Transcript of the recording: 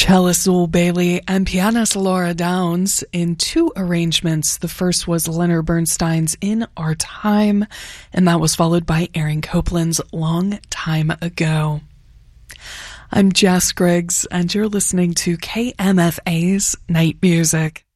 Cellist Zool Bailey and pianist Laura Downs in two arrangements. The first was Leonard Bernstein's In Our Time, and that was followed by Aaron Copland's Long Time Ago. I'm Jess Griggs, and you're listening to KMFA's Night Music.